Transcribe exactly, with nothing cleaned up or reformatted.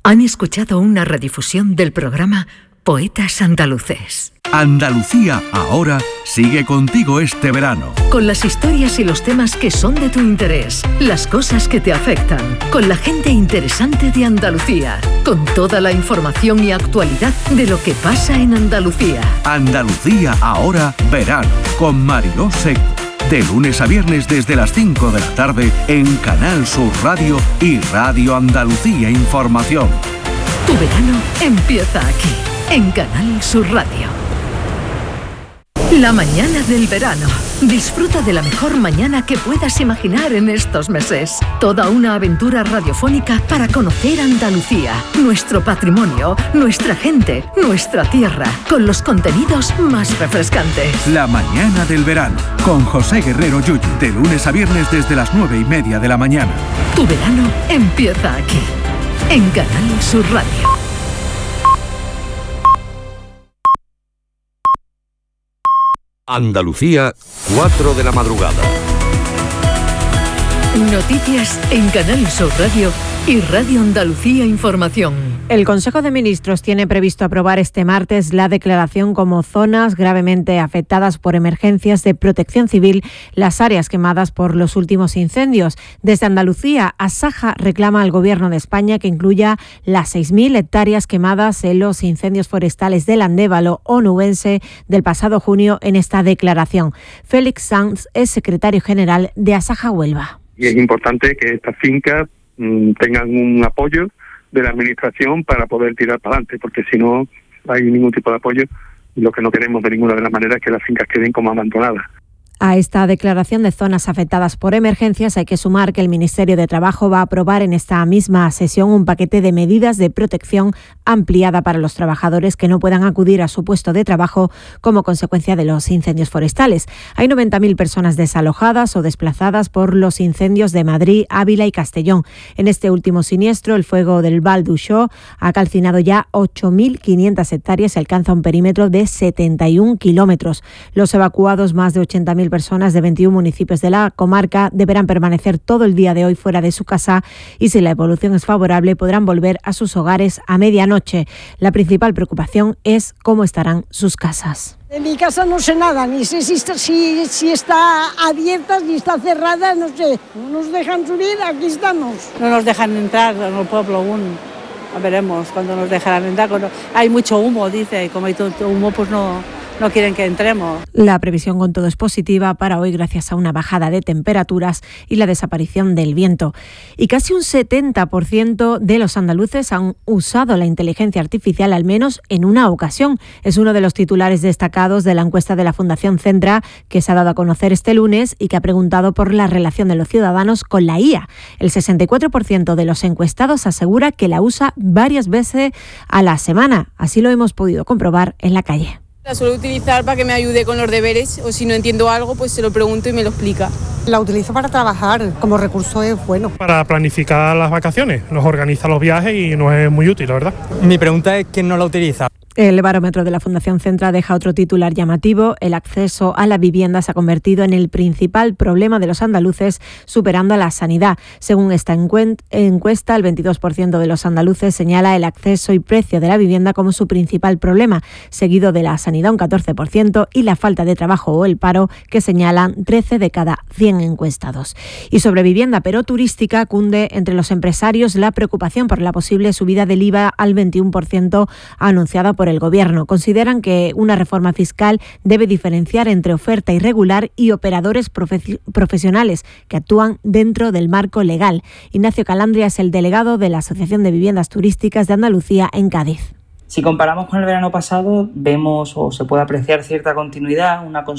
Han escuchado una redifusión del programa Poetas Andaluces. Andalucía Ahora sigue contigo este verano. Con las historias y los temas que son de tu interés, las cosas que te afectan, con la gente interesante de Andalucía, con toda la información y actualidad de lo que pasa en Andalucía. Andalucía Ahora Verano, con Mariló Seco. De lunes a viernes desde las cinco de la tarde en Canal Sur Radio y Radio Andalucía Información. Tu verano empieza aquí, en Canal Sur Radio. La mañana del verano. Disfruta de la mejor mañana que puedas imaginar en estos meses. Toda una aventura radiofónica para conocer Andalucía, nuestro patrimonio, nuestra gente, nuestra tierra, con los contenidos más refrescantes. La mañana del verano, con José Guerrero Yuyu, de lunes a viernes desde las nueve y media de la mañana. Tu verano empieza aquí, en Canal Sur Radio. Andalucía, cuatro de la madrugada. Noticias en Canal Sur Radio y Radio Andalucía Información. El Consejo de Ministros tiene previsto aprobar este martes la declaración como zonas gravemente afectadas por emergencias de protección civil las áreas quemadas por los últimos incendios. Desde Andalucía, Asaja reclama al Gobierno de España que incluya las seis mil hectáreas quemadas en los incendios forestales del Andévalo onubense del pasado junio en esta declaración. Félix Sanz es secretario general de Asaja Huelva. Y es importante que estas fincas mmm, tengan un apoyo de la Administración para poder tirar para adelante, porque si no hay ningún tipo de apoyo, y lo que no queremos de ninguna de las maneras es que las fincas queden como abandonadas. A esta declaración de zonas afectadas por emergencias hay que sumar que el Ministerio de Trabajo va a aprobar en esta misma sesión un paquete de medidas de protección ampliada para los trabajadores que no puedan acudir a su puesto de trabajo como consecuencia de los incendios forestales. Hay noventa mil personas desalojadas o desplazadas por los incendios de Madrid, Ávila y Castellón. En este último siniestro, el fuego del Val d'Uixó ha calcinado ya ocho mil quinientas hectáreas y alcanza un perímetro de setenta y un kilómetros. Los evacuados, más de ochenta mil personas de veintiún municipios de la comarca, deberán permanecer todo el día de hoy fuera de su casa y, si la evolución es favorable, podrán volver a sus hogares a medianoche. La principal preocupación es cómo estarán sus casas. En mi casa no sé nada, ni sé si está, si, si está abierta, si está cerrada, no sé. No nos dejan subir, aquí estamos. No nos dejan entrar en el pueblo aún. Veremos cuando nos dejarán entrar. Hay mucho humo, dice, y como hay todo humo, pues no... no quieren que entremos. La previsión con todo es positiva para hoy gracias a una bajada de temperaturas y la desaparición del viento. Y casi un setenta por ciento de los andaluces han usado la inteligencia artificial al menos en una ocasión. Es uno de los titulares destacados de la encuesta de la Fundación Centra que se ha dado a conocer este lunes y que ha preguntado por la relación de los ciudadanos con la I A. El sesenta y cuatro por ciento de los encuestados asegura que la usa varias veces a la semana. Así lo hemos podido comprobar en la calle. La suelo utilizar para que me ayude con los deberes o si no entiendo algo pues se lo pregunto y me lo explica. La utilizo para trabajar, como recurso es bueno. Para planificar las vacaciones, nos organiza los viajes y nos es muy útil, la verdad. Mi pregunta es ¿quién no la utiliza? El barómetro de la Fundación Centra deja otro titular llamativo. El acceso a la vivienda se ha convertido en el principal problema de los andaluces, superando a la sanidad. Según esta encuesta, el veintidós por ciento de los andaluces señala el acceso y precio de la vivienda como su principal problema, seguido de la sanidad un catorce por ciento y la falta de trabajo o el paro, que señalan trece de cada cien encuestados. Y sobre vivienda, pero turística, cunde entre los empresarios la preocupación por la posible subida del I V A al veintiuno por ciento anunciada por por el Gobierno. Consideran que una reforma fiscal debe diferenciar entre oferta irregular y operadores profe- profesionales que actúan dentro del marco legal. Ignacio Calandria es el delegado de la Asociación de Viviendas Turísticas de Andalucía en Cádiz. Si comparamos con el verano pasado, vemos o se puede apreciar cierta continuidad, una